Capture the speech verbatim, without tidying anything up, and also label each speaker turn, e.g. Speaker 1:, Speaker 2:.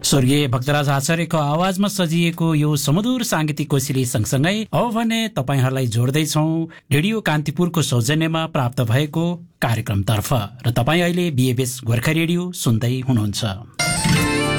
Speaker 1: स्वर्गीय भक्तराज आचार्यको आवाजमा सजिएको यो सुमधुर साङ्गीतिक कोसेली सँगसँगै अब भने तपाईहरूलाई जोड्दैछौँ रेडियो कान्तिपुरको सौजन्यमा प्राप्त भएको कार्यक्रमतर्फ र तपाईँ अहिले बिएबएस गोर्खा रेडियो सुन्दै हुनुहुन्छ।